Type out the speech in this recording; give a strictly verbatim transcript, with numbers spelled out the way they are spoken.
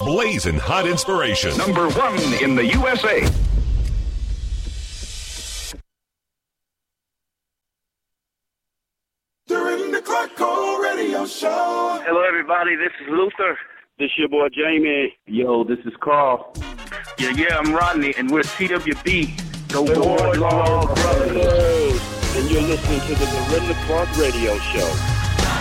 blazing hot inspiration. Number one in the U S A. During the Clark Cole Radio Show. Hello, everybody. This is Luther. This your boy Jamie. Yo, this is Carl. Yeah, yeah, I'm Rodney, and we're T W B, the, the Wardlaw Brothers. Brothers. And you're listening to the Dorinda Clark Radio Show.